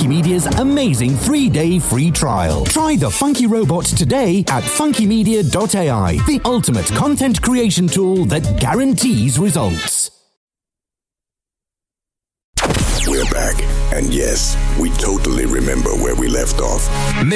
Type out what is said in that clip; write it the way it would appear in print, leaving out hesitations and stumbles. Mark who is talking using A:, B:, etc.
A: Funky Media's amazing 3-day free trial. Try the Funky Robot today at funkymedia.ai, the ultimate content creation tool that guarantees results.
B: We're back, and yes, we totally remember where we left off.